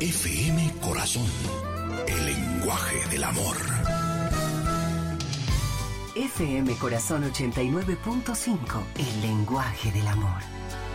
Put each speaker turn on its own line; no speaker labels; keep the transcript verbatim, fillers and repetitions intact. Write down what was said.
F M Corazón, el lenguaje del amor.
F M Corazón ochenta y nueve punto cinco, el lenguaje del amor.